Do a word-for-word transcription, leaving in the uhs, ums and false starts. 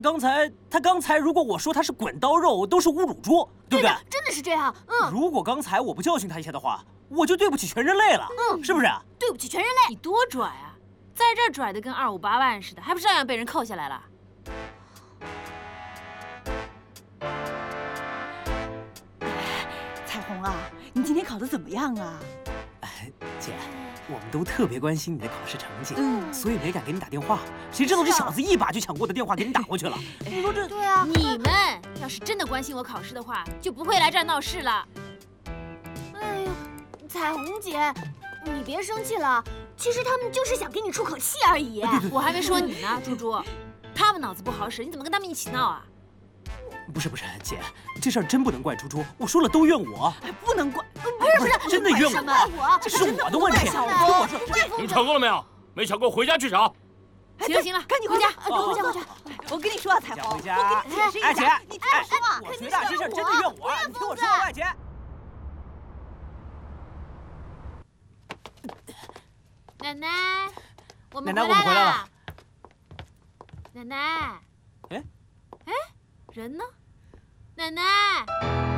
刚才他刚才如果我说他是滚刀肉，都是侮辱猪，对不对？ 真的是这样。嗯。 如果刚才我不教训他一下的话，我就对不起全人类了。嗯，是不是？ 对不起全人类。 你多拽啊！在这儿拽的跟二五八万似的，还不照样被人扣下来了？ 彩虹啊，你今天考得怎么样啊？ 哎，姐。 我们都特别关心你的考试成绩， 嗯， 所以没敢给你打电话。谁知道这小子一把就抢过我的电话给你打过去了。 你说这对啊？ 你们要是真的关心我考试的话，就不会来这儿闹事了。 哎呀，彩虹姐，你别生气了。其实他们就是想给你出口气而已。 我还没说你呢，猪猪，他们脑子不好使，你怎么跟他们一起闹啊？ 不是不是，姐，这事儿真不能怪猪猪，我说了都怨我。 哎，不能怪， 不是不是， 真的怨我， 这是我的问题。 跟我说， 你们吵够了没有？没吵够，回家去吵。 行了行了， 赶紧回家， 回家回家。 我跟你说啊，彩虹， 回家。 我跟你解释一下， 哎姐， 你听我说嘛， 我学大这事儿真的怨我，你听我说，外姐。 奶奶，我奶们奶我们回来了。 奶奶， 哎， 哎，人呢？奶奶。